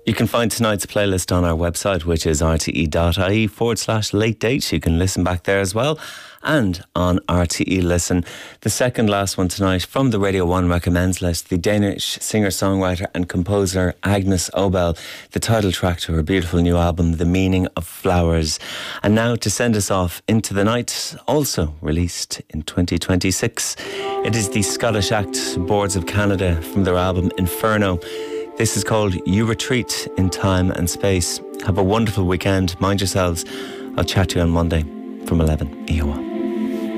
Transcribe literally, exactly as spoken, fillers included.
You can find tonight's playlist on our website, which is rte.ie forward slash late date. You can listen back there as well. And on R T E Listen, the second last one tonight from the Radio one Recommends list, the Danish singer-songwriter and composer Agnes Obel, the title track to her beautiful new album, The Meaning of Flowers. And now to send us off into the night, also released in twenty twenty-six, it is the Scottish act Boards of Canada from their album Inferno. This is called You Retreat in Time and Space. Have a wonderful weekend. Mind yourselves. I'll chat to you on Monday from eleven. E O